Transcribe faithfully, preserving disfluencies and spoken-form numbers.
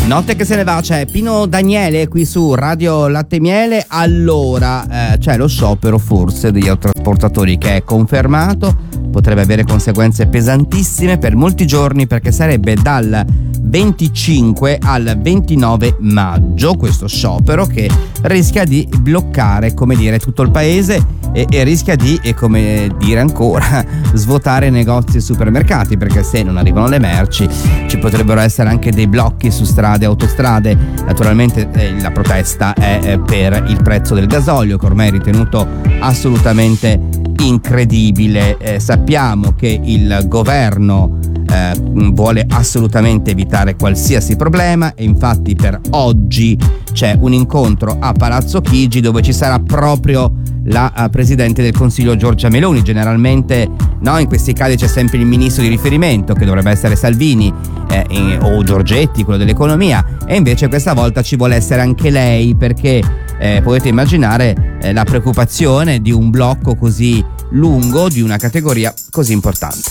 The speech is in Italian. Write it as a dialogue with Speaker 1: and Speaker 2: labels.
Speaker 1: Notte che se ne va, c'è Pino Daniele qui su Radio Latte Miele. Allora, eh, c'è lo sciopero forse degli autotrasportatori che è confermato, potrebbe avere conseguenze pesantissime per molti giorni, perché sarebbe dal venticinque al ventinove maggio questo sciopero che rischia di bloccare, come dire, tutto il paese e, e rischia di, e come dire ancora, svuotare negozi e supermercati, perché se non arrivano le merci ci potrebbero essere anche dei blocchi su strade e autostrade. Naturalmente eh, la protesta è eh, per il prezzo del gasolio, che ormai è ritenuto assolutamente incredibile. Eh, sappiamo che il governo eh, vuole assolutamente evitare qualsiasi problema e infatti per oggi c'è un incontro a Palazzo Chigi dove ci sarà proprio la uh, Presidente del Consiglio Giorgia Meloni. Generalmente no, in questi casi c'è sempre il ministro di riferimento, che dovrebbe essere Salvini eh, in, o Giorgetti, quello dell'economia, e invece questa volta ci vuole essere anche lei, perché eh, potete immaginare eh, la preoccupazione di un blocco così lungo di una categoria così importante.